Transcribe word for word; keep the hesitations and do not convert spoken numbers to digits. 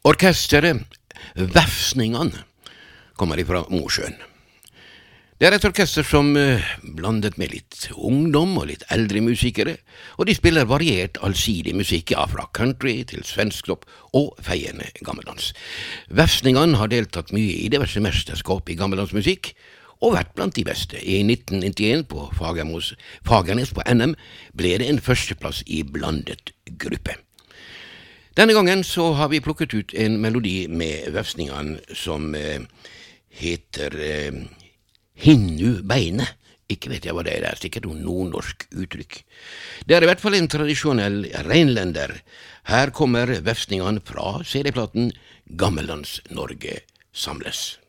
Orkesteret Vefsningene kommer ifra Mosjøen. Det er et orkester som uh, blandet med litt ungdom og litt eldre musikere, og de spiller variert allsidig musikk, ja, fra country til svensktopp og feiende gammeldans. Vefsningene har deltatt mye i diverse mesterskap i gammeldansmusikk, og vært blant de beste. I nitten nittien på Fagernes, Fagernes på N M ble det en førsteplass i blandet gruppe. Denne gangen så har vi plukket ut en melodi med Vefsningene som eh, heter eh, Hinnu beine. Ikke vet jeg hva det er, det er sikkert noe nordnorsk uttrykk. Det er i hvert fall en tradisjonell reinlender. Her kommer Vefsningene fra C D-platen Gammellands Norge samles.